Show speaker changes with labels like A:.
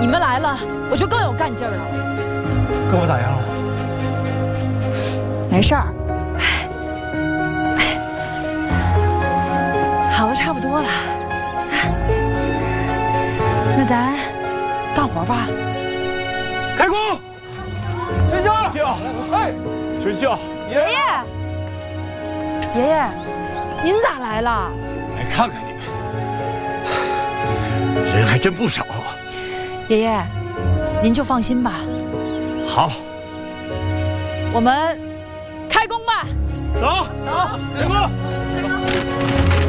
A: 你们来了，我就更有干劲儿了。
B: 胳膊咋样了？
A: 没事儿，好的差不多了。那咱干活吧。
B: 开工！睡觉！哎，睡觉！
A: 爷爷，爷爷，您咋来了？
C: 来看看你们，人还真不少。
A: 爷爷，您就放心吧。
C: 好，
A: 我们开工吧。
B: 走，开工！